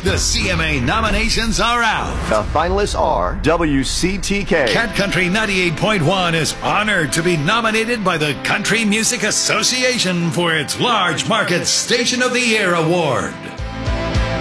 The CMA nominations are out. The finalists are WCTK. Cat Country 98.1 is honored to be nominated by the Country Music Association for its Large Market Station of the Year Award.